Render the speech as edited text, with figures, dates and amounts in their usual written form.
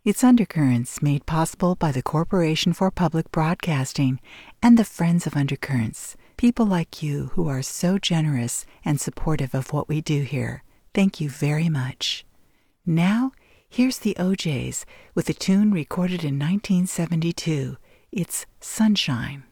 It's Undercurrents, made possible by the Corporation for Public Broadcasting and the Friends of Undercurrents, people like you who are so generous and supportive of what we do here. Thank you very much. Now, here's the OJs with a tune recorded in 1972. It's Sunshine.